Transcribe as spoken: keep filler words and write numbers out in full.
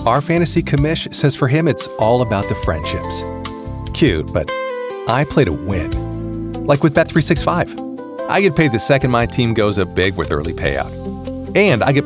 Our fantasy commish says for him it's all about the friendships. Cute, but I play to win. Like with Bet three sixty-five. I get paid the second my team goes up big with early payout. And I get